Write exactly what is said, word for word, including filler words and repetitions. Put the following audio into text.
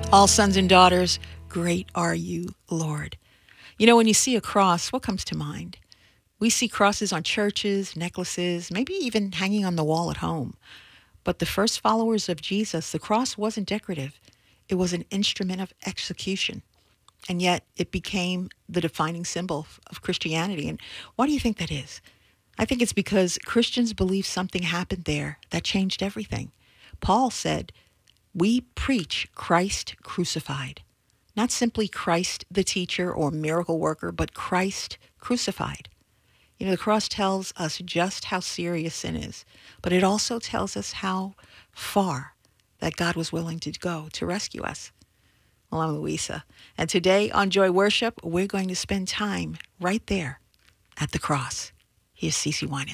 All sons and daughters, great are you, Lord. You know, when you see a cross, what comes to mind? We see crosses on churches, necklaces, maybe even hanging on the wall at home. But the first followers of Jesus, the cross wasn't decorative. It was an instrument of execution. And yet it became the defining symbol of Christianity. And why do you think that is? I think it's because Christians believe something happened there that changed everything. Paul said, we preach Christ crucified. Not simply Christ the teacher or miracle worker, but Christ crucified. You know, the cross tells us just how serious sin is, but it also tells us how far that God was willing to go to rescue us. Well, I'm Louisa, and today on Joy Worship, we're going to spend time right there at the cross. Here's Cece Winans.